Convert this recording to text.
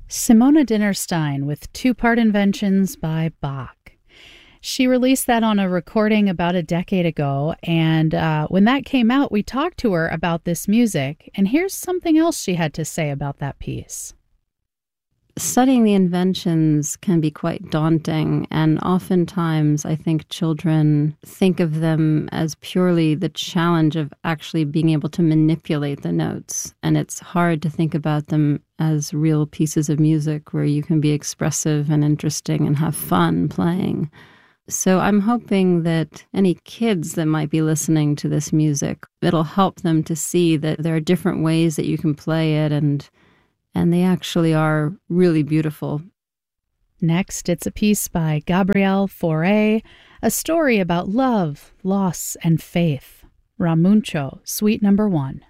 Simona Dinnerstein with Two-Part Inventions by Bach. She released that on a recording about a decade ago, and when that came out, we talked to her about this music, and here's something else she had to say about that piece. Studying the inventions can be quite daunting, and oftentimes I think children think of them as purely the challenge of actually being able to manipulate the notes. And it's hard to think about them as real pieces of music where you can be expressive and interesting and have fun playing. So I'm hoping that any kids that might be listening to this music, it'll help them to see that there are different ways that you can play it, and they actually are really beautiful. Next, it's a piece by Gabrielle Fauré, a story about love, loss, and faith. Ramuncho, Suite No. 1.